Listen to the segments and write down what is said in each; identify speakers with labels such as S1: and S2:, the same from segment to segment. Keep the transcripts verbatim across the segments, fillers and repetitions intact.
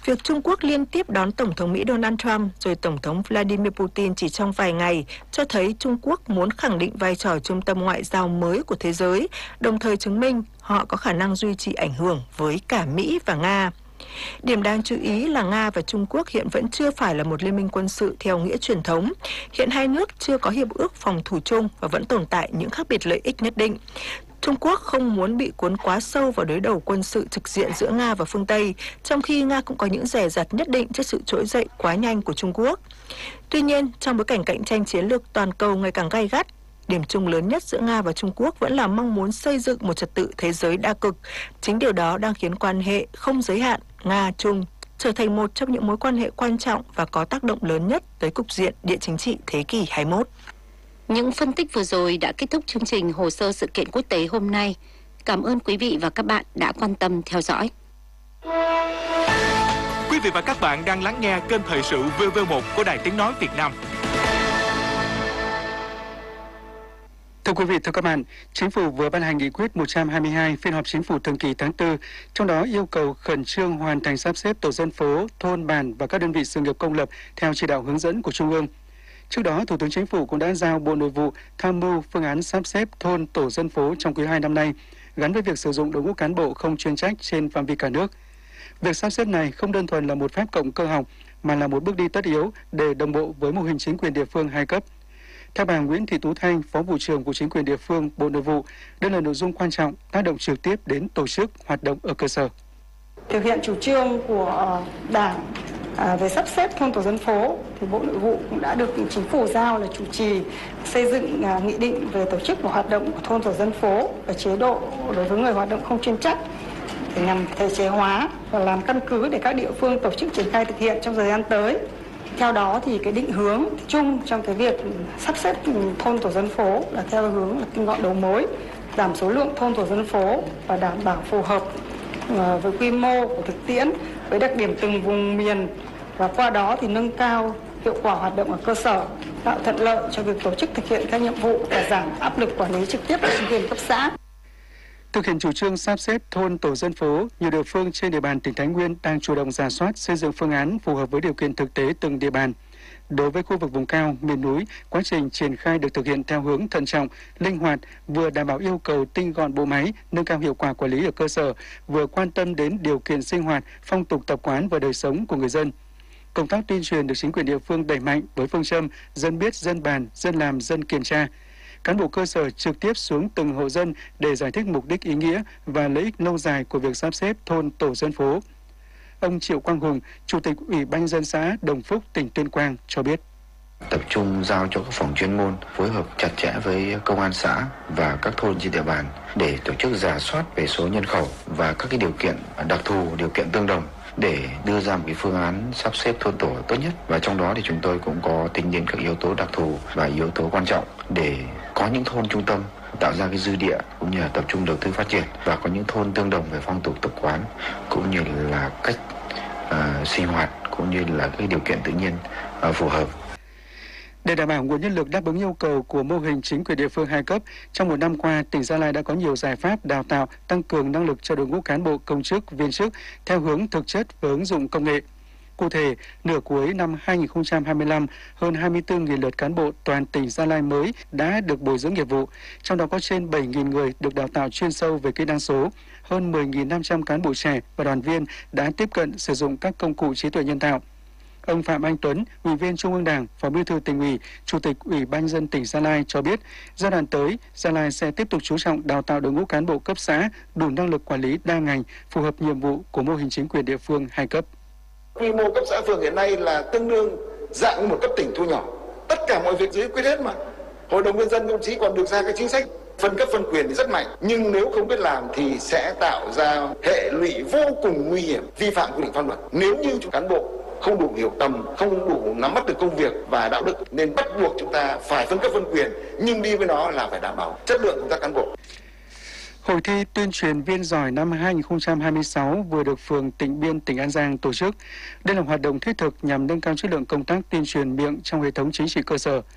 S1: Việc Trung Quốc liên tiếp đón Tổng thống Mỹ Donald Trump rồi Tổng thống Vladimir Putin chỉ trong vài ngày cho thấy Trung Quốc muốn khẳng định vai trò trung tâm ngoại giao mới của thế giới, đồng thời chứng minh họ có khả năng duy trì ảnh hưởng với cả Mỹ và Nga. Điểm đáng chú ý là Nga và Trung Quốc hiện vẫn chưa phải là một liên minh quân sự theo nghĩa truyền thống. Hiện hai nước chưa có hiệp ước phòng thủ chung và vẫn tồn tại những khác biệt lợi ích nhất định. Trung Quốc không muốn bị cuốn quá sâu vào đối đầu quân sự trực diện giữa Nga và phương Tây, trong khi Nga cũng có những dè dặt nhất định trước sự trỗi dậy quá nhanh của Trung Quốc. Tuy nhiên, trong bối cảnh cạnh tranh chiến lược toàn cầu ngày càng gay gắt, điểm chung lớn nhất giữa Nga và Trung Quốc vẫn là mong muốn xây dựng một trật tự thế giới đa cực. Chính điều đó đang khiến quan hệ không giới hạn Nga-Trung trở thành một trong những mối quan hệ quan trọng và có tác động lớn nhất tới cục diện địa chính trị thế kỷ hai mươi mốt.
S2: Những phân tích vừa rồi đã kết thúc chương trình Hồ sơ sự kiện quốc tế hôm nay. Cảm ơn quý vị và các bạn đã quan tâm theo dõi.
S3: Quý vị và các bạn đang lắng nghe kênh Thời sự vê vê một của Đài Tiếng Nói Việt Nam.
S4: Thưa quý vị, thưa các bạn, Chính phủ vừa ban hành nghị quyết một trăm hai mươi hai phiên họp Chính phủ thường kỳ tháng tư, trong đó yêu cầu khẩn trương hoàn thành sắp xếp tổ dân phố, thôn bản và các đơn vị sự nghiệp công lập theo chỉ đạo hướng dẫn của Trung ương. Trước đó, Thủ tướng Chính phủ cũng đã giao Bộ Nội vụ tham mưu phương án sắp xếp thôn tổ dân phố trong quý hai năm nay, gắn với việc sử dụng đội ngũ cán bộ không chuyên trách trên phạm vi cả nước. Việc sắp xếp này không đơn thuần là một phép cộng cơ học, mà là một bước đi tất yếu để đồng bộ với mô hình chính quyền địa phương hai cấp. Theo bà Nguyễn Thị Tú Thanh, Phó Vụ trưởng của Chính quyền địa phương, Bộ Nội vụ, đây là nội dung quan trọng tác động trực tiếp đến tổ chức hoạt động ở cơ sở.
S5: Thực hiện chủ trương của Đảng à, về sắp xếp thôn tổ dân phố, thì Bộ Nội vụ cũng đã được Chính phủ giao là chủ trì xây dựng à, nghị định về tổ chức và hoạt động của thôn tổ dân phố và chế độ đối với người hoạt động không chuyên trách, để nhằm thể chế hóa và làm căn cứ để các địa phương tổ chức triển khai thực hiện trong thời gian tới. Theo đó thì cái định hướng chung trong cái việc sắp xếp thôn tổ dân phố là theo hướng là tinh gọn đầu mối, giảm số lượng thôn tổ dân phố và đảm bảo phù hợp với quy mô của thực tiễn, với đặc điểm từng vùng miền, và qua đó thì nâng cao hiệu quả hoạt động ở cơ sở, tạo thuận lợi cho việc tổ chức thực hiện các nhiệm vụ và giảm áp lực quản lý trực tiếp của chính quyền cấp xã.
S4: Thực hiện chủ trương sắp xếp thôn tổ dân phố, nhiều địa phương trên địa bàn tỉnh Thái Nguyên đang chủ động rà soát xây dựng phương án phù hợp với điều kiện thực tế từng địa bàn. Đối với khu vực vùng cao, miền núi, quá trình triển khai được thực hiện theo hướng thận trọng, linh hoạt, vừa đảm bảo yêu cầu tinh gọn bộ máy, nâng cao hiệu quả quản lý ở cơ sở, vừa quan tâm đến điều kiện sinh hoạt, phong tục tập quán và đời sống của người dân. Công tác tuyên truyền được chính quyền địa phương đẩy mạnh với phương châm dân biết, dân bàn, dân làm, dân kiểm tra. Cán bộ cơ sở trực tiếp xuống từng hộ dân để giải thích mục đích, ý nghĩa và lợi ích lâu dài của việc sắp xếp thôn tổ dân phố. Ông Triệu Quang Hùng, Chủ tịch Ủy ban nhân dân xã Đồng Phúc, tỉnh Tuyên Quang cho biết.
S6: Tập trung giao cho các phòng chuyên môn phối hợp chặt chẽ với công an xã và các thôn trên địa bàn để tổ chức rà soát về số nhân khẩu và các cái điều kiện đặc thù, điều kiện tương đồng để đưa ra một cái phương án sắp xếp thôn tổ tốt nhất. Và trong đó thì chúng tôi cũng có tính đến các yếu tố đặc thù và yếu tố quan trọng để có những thôn trung tâm tạo ra cái dư địa cũng như là tập trung đầu tư phát triển, và có những thôn tương đồng về phong tục tập quán cũng như là cách uh, sinh hoạt cũng như là cái điều kiện tự nhiên uh, phù hợp.
S4: Để đảm bảo nguồn nhân lực đáp ứng yêu cầu của mô hình chính quyền địa phương hai cấp, trong một năm qua, tỉnh Gia Lai đã có nhiều giải pháp đào tạo, tăng cường năng lực cho đội ngũ cán bộ công chức, viên chức theo hướng thực chất và ứng dụng công nghệ. Cụ thể, nửa cuối năm hai nghìn không trăm hai mươi lăm, hơn hai mươi tư nghìn lượt cán bộ toàn tỉnh Gia Lai mới đã được bồi dưỡng nghiệp vụ, trong đó có trên bảy nghìn người được đào tạo chuyên sâu về kỹ năng số, hơn mười nghìn năm trăm cán bộ trẻ và đoàn viên đã tiếp cận sử dụng các công cụ trí tuệ nhân tạo. Ông Phạm Anh Tuấn, Ủy viên Trung ương Đảng, Phó Bí thư Tỉnh ủy, Chủ tịch Ủy ban nhân dân tỉnh Gia Lai cho biết, giai đoạn tới, Gia Lai sẽ tiếp tục chú trọng đào tạo đội ngũ cán bộ cấp xã đủ năng lực quản lý đa ngành, phù hợp nhiệm vụ của mô hình chính quyền địa phương hai cấp.
S7: Quy mô cấp xã phường hiện nay là tương đương dạng một cấp tỉnh thu nhỏ. Tất cả mọi việc dưới quyết hết mà. Hội đồng nhân dân thậm chí còn được ra cái chính sách phân cấp phân quyền thì rất mạnh, nhưng nếu không biết làm thì sẽ tạo ra hệ lụy vô cùng nguy hiểm, vi phạm quy định pháp luật. Nếu như cán bộ không đủ hiểu tầm, không đủ nắm bắt được công việc và đạo đức, nên bắt buộc chúng ta phải phân cấp phân quyền, nhưng đi với nó là phải đảm bảo chất lượng công tác cán bộ.
S4: Hội thi tuyên truyền viên giỏi năm hai nghìn không trăm hai mươi sáu vừa được phường Tịnh Biên, tỉnh An Giang tổ chức. Đây là hoạt động thiết thực nhằm nâng cao chất lượng công tác tuyên truyền miệng trong hệ thống chính trị cơ sở.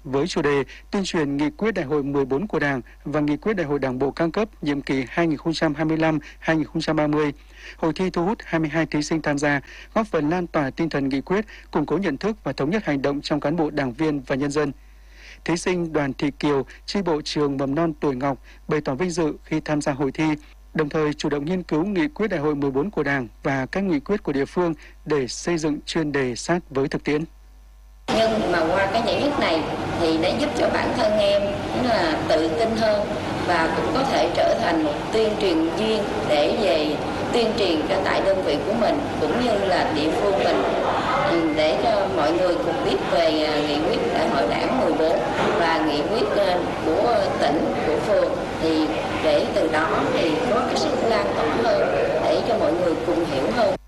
S4: với chủ đề tuyên truyền nghị quyết đại hội mười bốn của Đảng và nghị quyết đại hội Đảng bộ các cấp nhiệm kỳ hai nghìn không trăm hai mươi lăm đến hai nghìn không trăm ba mươi. Hội thi thu hút hai mươi hai thí sinh tham gia, góp phần lan tỏa tinh thần nghị quyết, củng cố nhận thức và thống nhất hành động trong cán bộ, đảng viên và nhân dân. Thí sinh Đoàn Thị Kiều, chi bộ trường Mầm non Tuổi Ngọc bày tỏ vinh dự khi tham gia hội thi, đồng thời chủ động nghiên cứu nghị quyết đại hội mười bốn của Đảng và các nghị quyết của địa phương để xây dựng chuyên đề sát với thực tiễn.
S8: Nhưng mà qua cái giải nhất này thì đã giúp cho bản thân em là tự tin hơn và cũng có thể trở thành một tuyên truyền viên để về tuyên truyền cho tại đơn vị của mình cũng như là địa phương mình, để cho mọi người cùng biết về nghị quyết đại hội Đảng mười bốn và nghị quyết của tỉnh, của phường, thì để từ đó thì có cái sức lan tỏa hơn để cho mọi người cùng hiểu hơn.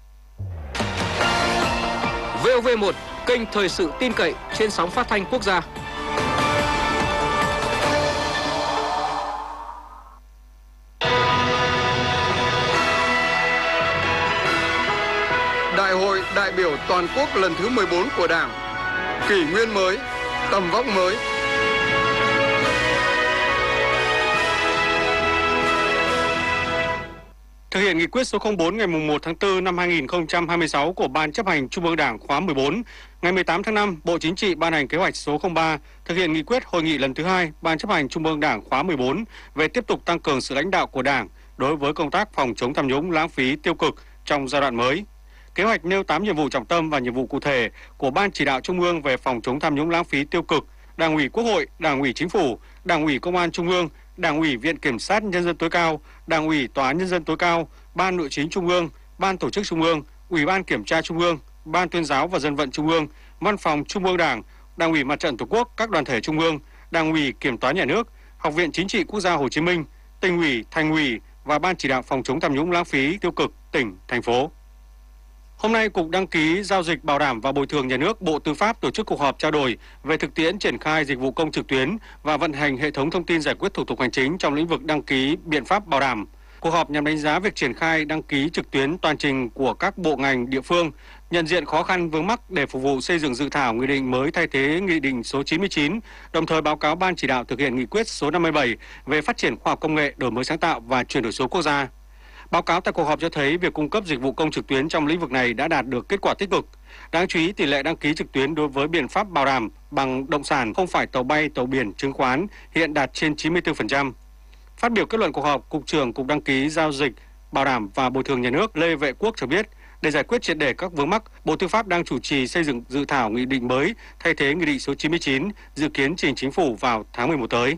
S9: vê o vê một, kênh thời sự tin cậy trên sóng phát thanh quốc gia.
S10: Đại hội đại biểu toàn quốc lần thứ mười bốn của Đảng, kỷ nguyên mới, tầm vóc mới.
S11: Thực hiện nghị quyết số không bốn ngày một tháng tư năm hai nghìn không trăm hai mươi sáu của Ban Chấp hành Trung ương Đảng khóa mười bốn, ngày mười tám tháng năm, Bộ Chính trị ban hành kế hoạch số không ba thực hiện nghị quyết hội nghị lần thứ hai Ban Chấp hành Trung ương Đảng khóa mười bốn về tiếp tục tăng cường sự lãnh đạo của Đảng đối với công tác phòng chống tham nhũng lãng phí tiêu cực trong giai đoạn mới. Kế hoạch nêu tám nhiệm vụ trọng tâm và nhiệm vụ cụ thể của Ban Chỉ đạo Trung ương về phòng chống tham nhũng lãng phí tiêu cực, Đảng ủy Quốc hội, Đảng ủy Chính phủ, Đảng ủy Công an Trung ương, Đảng ủy Viện Kiểm sát Nhân dân tối cao, Đảng ủy Tòa án Nhân dân tối cao, Ban Nội chính Trung ương, Ban Tổ chức Trung ương, Ủy ban Kiểm tra Trung ương, Ban Tuyên giáo và Dân vận Trung ương, Văn phòng Trung ương Đảng, Đảng ủy Mặt trận Tổ quốc các đoàn thể Trung ương, Đảng ủy Kiểm toán Nhà nước, Học viện Chính trị Quốc gia Hồ Chí Minh, Tỉnh ủy, Thành ủy và Ban Chỉ đạo phòng chống tham nhũng lãng phí tiêu cực tỉnh, thành phố. Hôm nay, Cục Đăng ký Giao dịch Bảo đảm và Bồi thường Nhà nước Bộ Tư pháp tổ chức cuộc họp trao đổi về thực tiễn triển khai dịch vụ công trực tuyến và vận hành hệ thống thông tin giải quyết thủ tục hành chính trong lĩnh vực đăng ký biện pháp bảo đảm. Cuộc họp nhằm đánh giá việc triển khai đăng ký trực tuyến toàn trình của các bộ ngành địa phương, nhận diện khó khăn vướng mắc để phục vụ xây dựng dự thảo nghị định mới thay thế nghị định số chín mươi chín, đồng thời báo cáo Ban Chỉ đạo thực hiện nghị quyết số năm mươi bảy về phát triển khoa học công nghệ, đổi mới sáng tạo và chuyển đổi số quốc gia. Báo cáo tại cuộc họp cho thấy việc cung cấp dịch vụ công trực tuyến trong lĩnh vực này đã đạt được kết quả tích cực. Đáng chú ý, tỷ lệ đăng ký trực tuyến đối với biện pháp bảo đảm bằng động sản không phải tàu bay, tàu biển, chứng khoán hiện đạt trên chín mươi tư phần trăm. Phát biểu kết luận cuộc họp, Cục trưởng Cục Đăng ký Giao dịch Bảo đảm và Bồi thường Nhà nước Lê Vệ Quốc cho biết, để giải quyết triệt để các vướng mắc, Bộ Tư pháp đang chủ trì xây dựng dự thảo nghị định mới thay thế nghị định số chín mươi chín, dự kiến trình Chính phủ vào tháng mười một tới.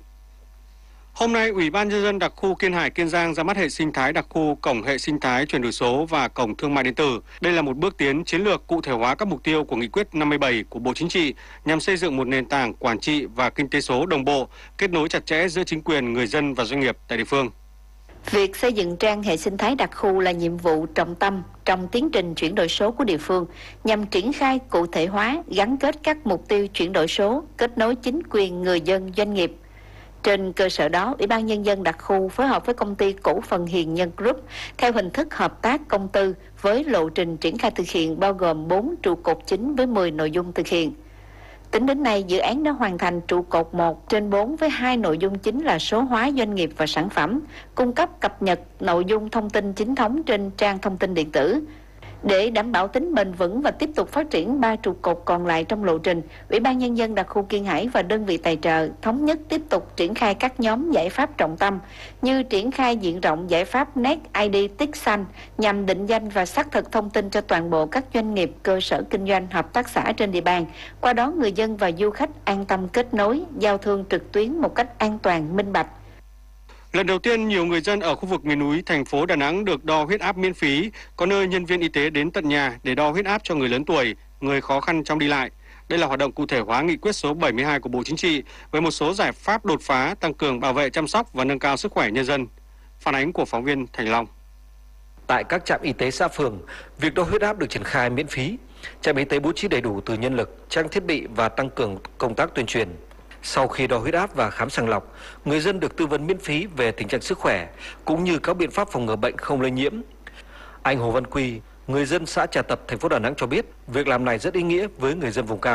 S11: Hôm nay, Ủy ban Nhân dân đặc khu Kiên Hải, Kiên Giang ra mắt hệ sinh thái đặc khu cổng hệ sinh thái chuyển đổi số và cổng thương mại điện tử. Đây là một bước tiến chiến lược cụ thể hóa các mục tiêu của nghị quyết năm mươi bảy của Bộ Chính trị nhằm xây dựng một nền tảng quản trị và kinh tế số đồng bộ, kết nối chặt chẽ giữa chính quyền, người dân và doanh nghiệp tại địa phương.
S2: Việc xây dựng trang hệ sinh thái đặc khu là nhiệm vụ trọng tâm trong tiến trình chuyển đổi số của địa phương, nhằm triển khai cụ thể hóa, gắn kết các mục tiêu chuyển đổi số, kết nối chính quyền, người dân, doanh nghiệp. Trên cơ sở đó, Ủy ban Nhân dân đặc khu phối hợp với công ty cổ phần Hiền Nhân Group theo hình thức hợp tác công tư với lộ trình triển khai thực hiện bao gồm bốn trụ cột chính với mười nội dung thực hiện. Tính đến nay, dự án đã hoàn thành trụ cột một trên bốn với hai nội dung chính là số hóa doanh nghiệp và sản phẩm, cung cấp cập nhật nội dung thông tin chính thống trên trang thông tin điện tử. Để đảm bảo tính bền vững và tiếp tục phát triển ba trụ cột còn lại trong lộ trình, Ủy ban Nhân dân đặc khu Kiên Hải và đơn vị tài trợ thống nhất tiếp tục triển khai các nhóm giải pháp trọng tâm như triển khai diện rộng giải pháp Net i đê tích xanh nhằm định danh và xác thực thông tin cho toàn bộ các doanh nghiệp, cơ sở kinh doanh, hợp tác xã trên địa bàn. Qua đó, người dân và du khách an tâm kết nối, giao thương trực tuyến một cách an toàn, minh bạch.
S11: Lần đầu tiên, nhiều người dân ở khu vực miền núi thành phố Đà Nẵng được đo huyết áp miễn phí, có nơi nhân viên y tế đến tận nhà để đo huyết áp cho người lớn tuổi, người khó khăn trong đi lại. Đây là hoạt động cụ thể hóa nghị quyết số bảy mươi hai của Bộ Chính trị về một số giải pháp đột phá tăng cường bảo vệ, chăm sóc và nâng cao sức khỏe nhân dân. Phản ánh của phóng viên Thành Long.
S12: Tại các trạm y tế xã phường, việc đo huyết áp được triển khai miễn phí. Trạm y tế bố trí đầy đủ từ nhân lực, trang thiết bị và tăng cường công tác tuyên truyền. Sau khi đo huyết áp và khám sàng lọc, người dân được tư vấn miễn phí về tình trạng sức khỏe cũng như các biện pháp phòng ngừa bệnh không lây nhiễm. Anh Hồ Văn Quy, người dân xã Trà Tập, thành phố Đà Nẵng cho biết, việc làm này rất ý nghĩa với người dân vùng cao.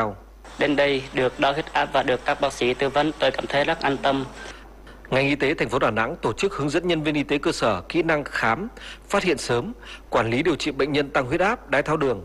S13: Đến đây được đo huyết áp và được các bác sĩ tư vấn, tôi cảm thấy rất an tâm.
S12: Ngành y tế thành phố Đà Nẵng tổ chức hướng dẫn nhân viên y tế cơ sở kỹ năng khám, phát hiện sớm, quản lý điều trị bệnh nhân tăng huyết áp, đái tháo đường,